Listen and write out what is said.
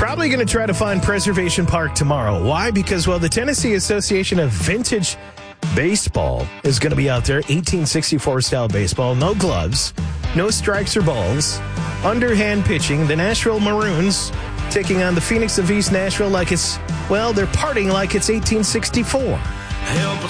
probably going to try to find Preservation Park tomorrow. Why? Because, well, the Tennessee Association of Vintage Baseball is going to be out there, 1864-style baseball, no gloves, no strikes or balls, underhand pitching. The Nashville Maroons taking on the Phoenix of East Nashville like it's, well, they're partying like it's 1864.